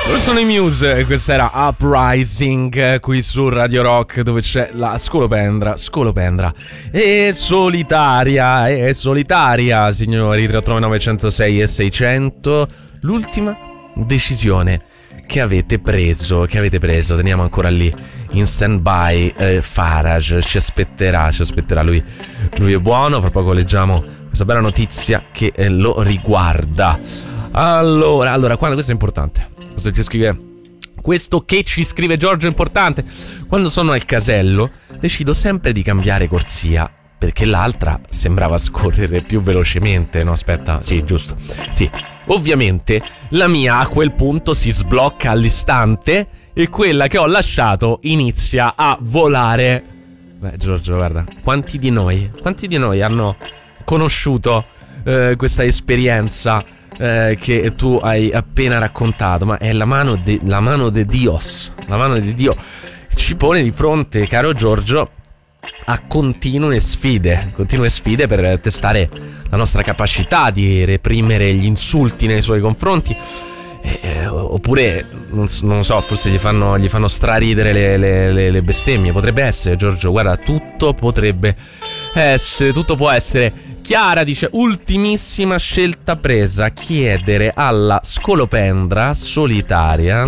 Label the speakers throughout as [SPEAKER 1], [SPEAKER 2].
[SPEAKER 1] Sono i Muse, questa era Uprising qui su Radio Rock, dove c'è la Scolopendra e solitaria, signori. 389 106 e 600. L'ultima decisione che avete preso, teniamo ancora lì in stand by. Farage ci aspetterà, lui è buono. Fra poco leggiamo questa bella notizia che lo riguarda. Allora, quando questo è importante. Questo che ci scrive Giorgio è importante. Quando sono al casello decido sempre di cambiare corsia, perché l'altra sembrava scorrere più velocemente. No, aspetta, sì, giusto. Sì, ovviamente la mia a quel punto si sblocca all'istante e quella che ho lasciato inizia a volare. Beh, Giorgio, guarda, quanti di noi hanno conosciuto questa esperienza che tu hai appena raccontato? Ma è la mano de Dios. La mano di Dio ci pone di fronte, caro Giorgio, a continue sfide per testare la nostra capacità di reprimere gli insulti nei suoi confronti. Oppure non so, forse gli fanno straridere le bestemmie. Potrebbe essere, Giorgio, guarda, tutto potrebbe essere, tutto può essere. Chiara dice: ultimissima scelta presa, chiedere alla scolopendra solitaria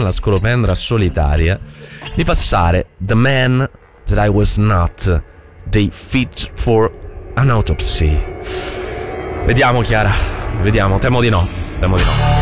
[SPEAKER 1] di passare The Man That I Was Not dei Fit for an Autopsy. Vediamo, Chiara, temo di no.